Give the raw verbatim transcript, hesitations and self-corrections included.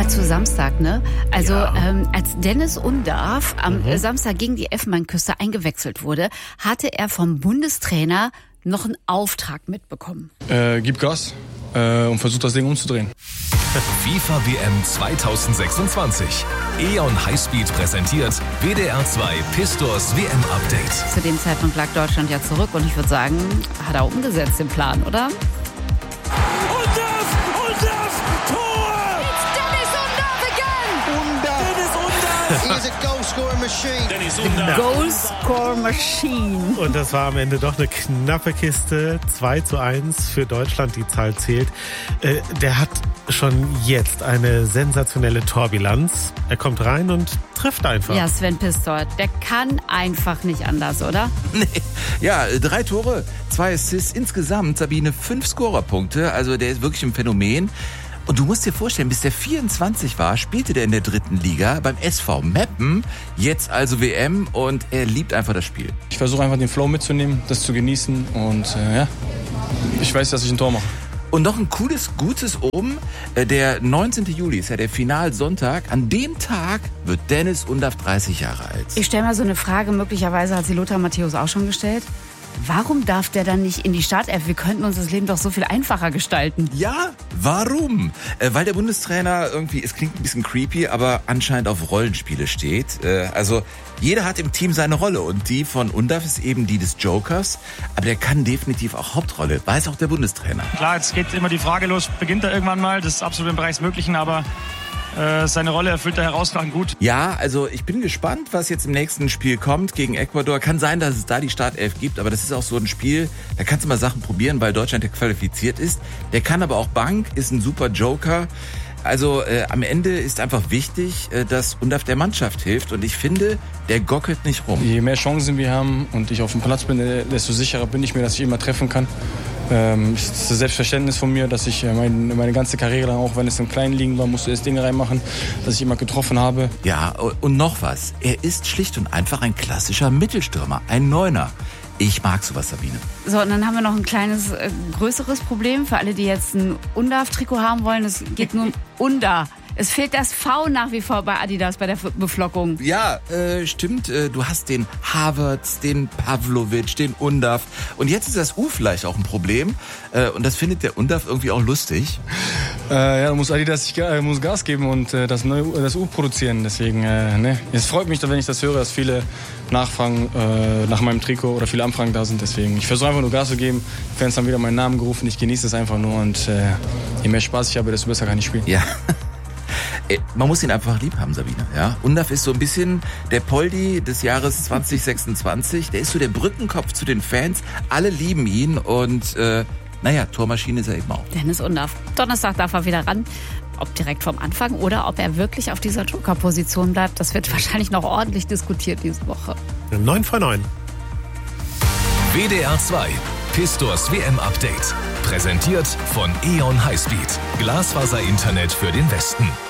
Mal zu Samstag, ne? Also Ja. ähm, als Dennis Undarf am Mhm. Samstag gegen die Elfenbeinküste eingewechselt wurde, hatte er vom Bundestrainer noch einen Auftrag mitbekommen. Äh, gib Gas äh, und versuch das Ding umzudrehen. FIFA W M zweitausendsechsundzwanzig. E O N Highspeed präsentiert W D R zwei Pistors W M-Update. Zu dem Zeitpunkt lag Deutschland ja zurück und ich würde sagen, hat er umgesetzt den Plan, oder? Undarf! Undarf! Tor! It's Dennis Undarf again! Dennis Undarf! He is a goal-scoring machine. Dennis Undarf! Goal-Score Machine. Und das war am Ende doch eine knappe Kiste. zwei zu eins für Deutschland, die Zahl zählt. Äh, der hat schon jetzt eine sensationelle Torbilanz. Er kommt rein und trifft einfach. Ja, Sven Pistor, der kann einfach nicht anders, oder? Nee. Ja, drei Tore, zwei Assists, insgesamt, Sabine, fünf Scorerpunkte. Also der ist wirklich ein Phänomen. Und du musst dir vorstellen, bis der vierundzwanzig war, spielte der in der dritten Liga beim S V Meppen, jetzt also W M, und er liebt einfach das Spiel. Ich versuche einfach den Flow mitzunehmen, das zu genießen und äh, ja, ich weiß, dass ich ein Tor mache. Und noch ein cooles, gutes oben, äh, der neunzehnten Juli ist ja der Finalsonntag. An dem Tag wird Dennis Undarf dreißig Jahre alt. Ich stelle mal so eine Frage, möglicherweise hat sie Lothar Matthäus auch schon gestellt. Warum darf der dann nicht in die Startelf? Wir könnten uns das Leben doch so viel einfacher gestalten. Ja, warum? Äh, weil der Bundestrainer irgendwie, es klingt ein bisschen creepy, aber anscheinend auf Rollenspiele steht. Äh, also jeder hat im Team seine Rolle und die von Undarf ist eben die des Jokers. Aber der kann definitiv auch Hauptrolle, weiß auch der Bundestrainer. Klar, jetzt geht immer die Frage los, beginnt er irgendwann mal, das ist absolut im Bereich des Möglichen, aber äh, seine Rolle erfüllt er herausragend gut. Ja, also ich bin gespannt, was jetzt im nächsten Spiel kommt gegen Ecuador. Kann sein, dass es da die Startelf gibt, aber das ist auch so ein Spiel, da kannst du mal Sachen probieren, weil Deutschland ja qualifiziert ist. Der kann aber auch Bank, ist ein super Joker. Also äh, am Ende ist einfach wichtig, äh, dass Undarf der Mannschaft hilft, und ich finde, der gockelt nicht rum. Je mehr Chancen wir haben und ich auf dem Platz bin, desto sicherer bin ich mir, dass ich immer treffen kann. Ähm, es ist das Selbstverständnis von mir, dass ich äh, mein, meine ganze Karriere lang, auch wenn es im kleinen Ligen war, musste das Ding reinmachen, dass ich immer getroffen habe. Ja, und noch was. Er ist schlicht und einfach ein klassischer Mittelstürmer, ein Neuner. Ich mag sowas, Sabine. So, und dann haben wir noch ein kleines, äh, größeres Problem für alle, die jetzt ein Undarf-Trikot haben wollen. Es geht nur um Unda. Es fehlt das V nach wie vor bei Adidas bei der Beflockung. Ja, äh, stimmt. Äh, du hast den Havertz, den Pavlovic, den Undarf. Und jetzt ist das U vielleicht auch ein Problem. Äh, und das findet der Undarf irgendwie auch lustig. Äh, ja, muss Adidas äh, muss Gas geben und äh, das, neue, das U produzieren. Deswegen, äh, ne. Es freut mich, wenn ich das höre, dass viele Nachfragen äh, nach meinem Trikot oder viele Anfragen da sind. Deswegen, ich versuche einfach nur Gas zu geben. Die Fans haben wieder meinen Namen gerufen. Ich genieße es einfach nur. Und äh, je mehr Spaß ich habe, desto besser kann ich spielen. Ja. Man muss ihn einfach lieb haben, Sabine. Ja? Undarf ist so ein bisschen der Poldi des Jahres zwanzig sechsundzwanzig. Der ist so der Brückenkopf zu den Fans. Alle lieben ihn und äh, naja, Tormaschine ist er eben auch. Dennis Undarf. Donnerstag darf er wieder ran. Ob direkt vom Anfang oder ob er wirklich auf dieser Joker-Position bleibt, das wird wahrscheinlich noch ordentlich diskutiert diese Woche. neun vor neun. W D R zwei Pistors W M-Update. Präsentiert von E O N Highspeed. Glasfaser-Internet für den Westen.